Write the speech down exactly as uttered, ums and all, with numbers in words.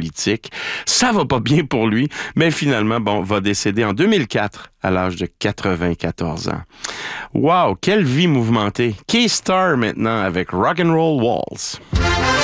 politique. Ça va pas bien pour lui, mais finalement, bon, va décéder en deux mille quatre à l'âge de quatre-vingt-quatorze ans. Wow, quelle vie mouvementée. Key Star maintenant avec Rock'n'Roll Waltz.